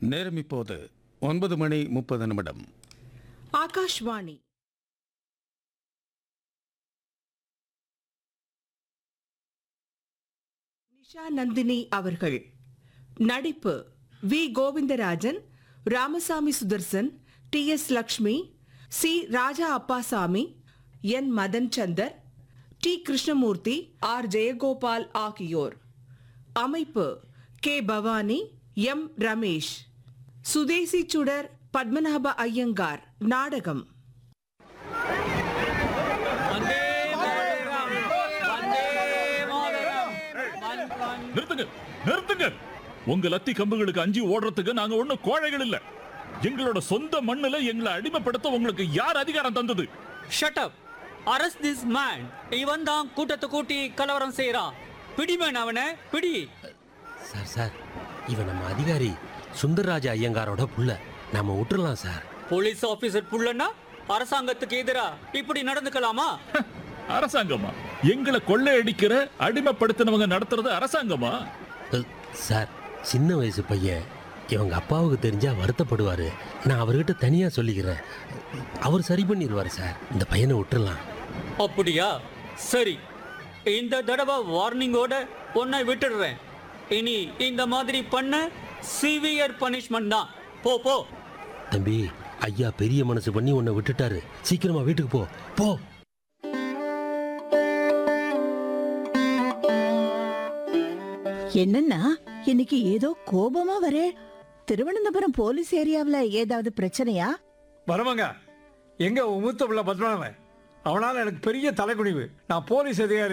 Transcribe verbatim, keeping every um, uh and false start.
நேரம் இப்போது ஒன்பது மணி முப்பது நிமிடம். ஆகாஷ்வாணி. நிஷா நந்தினி அவர்கள் நடிப்பு: we Govindarajan, Ramasamy Sudarshan, D S Lakshmi, C Raja Appasamy, N Madan Chandar, D Krishnamurthy, R Jayagopal ஆகியோர். அமைப்பு: கே பவானி, எம் ரமேஷ். சுதேசி சுடர் பத்மநாப ஐயங்கார். நாடகம். நிறுத்துங்க, நிறுத்துங்க. உங்க லத்தி கம்புகளுக்கு அஞ்சி ஓடுறதுக்கு நாங்க ஒண்ணும் கோழைகள் இல்ல. எங்களோட சொந்த மண்ணுல எங்களை அடிமைப்படுத்த உங்களுக்கு யார் அதிகாரம் தந்தது? Shut up. Arrest this man. இவன் தான் கூட்டத்தை கூட்டி கலவரம் செய்யறான். பிடிமேன் அவனை, பிடி. சார் சார் இவன் நம்ம அதிகாரி சுந்தரராஜ ஐயங்காரோட புள்ள. நாம விட்டுறலாம் சார். போலீஸ் ஆபீசர் புள்ளன்னா அரசாங்கத்துக்கு எதிரா இப்படி நடந்துக்கலாமா? அரசாங்கமா? எங்களை கொள்ளையடிக்கிற அடிமைப்படுத்தினவங்க நடத்துறது அரசாங்கமா? அ, சார் சின்ன வயசு பையன். இவங்க அப்பாவுக்கு தெரிஞ்சா வருத்தப்படுவாரு. நான் அவர்கிட்ட தனியா சொல்லிக்கிறேன். அவர் சரி பண்ணிடுவார் சார். இந்த பையனை விட்டுறலாம். அப்படியா? சரி, இந்த தடவை வார்னிங்கோட உன்னை விட்டுடுறேன். இனி இந்த மாதிரி பண்ண சிவியர் பனிஷ்மெண்ட் தான். போ போ. தம்பி, ஐயா பெரிய மனசு பண்ணி உன்னை விட்டுட்டாரு. சீக்கிரமா வீட்டுக்கு போ போ. என்னன்னா இன்னைக்கு ஏதோ கோபமா வரே. திருவனந்தபுரம் போலீஸ் ஏரியாவுல ஏதாவது பிரச்சனையா? வரவங்க எங்க மூத்த பிள்ளை பத்மநாபன், அவனால எனக்கு பெரிய தலைக்குனிவு. நான் போலீஸ் அதிகாரி